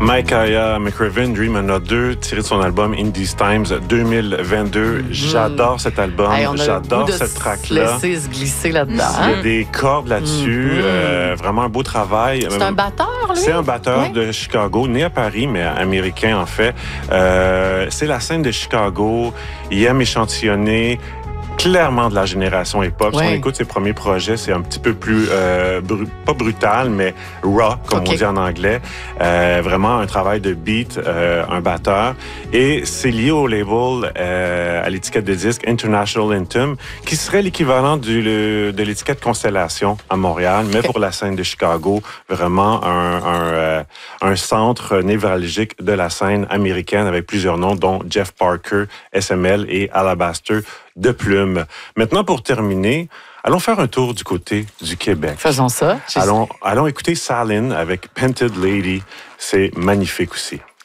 Makaya McCraven, Dream on a 2, tiré de son album Indies Times 2022. J'adore cet album, j'adore cette track-là. Laisser se glisser là-dedans. Il y a des cordes là-dessus, vraiment un beau travail. C'est un batteur, lui? C'est un batteur de Chicago, né à Paris, mais américain en fait. C'est la scène de Chicago. Il aime échantillonner clairement de la génération hip-hop. Si on écoute ses premiers projets, c'est un petit peu plus, pas brutal, mais raw, comme on dit en anglais. Vraiment un travail de beat, un batteur. Et c'est lié au label, à l'étiquette de disque International Anthem, qui serait l'équivalent de l'étiquette Constellation à Montréal, mais pour la scène de Chicago. Vraiment un centre névralgique de la scène américaine avec plusieurs noms, dont Jeff Parker, SML et Alabaster de Plume. Maintenant, pour terminer, allons faire un tour du côté du Québec. Faisons ça. Allons écouter Salin avec Painted Lady. C'est magnifique aussi.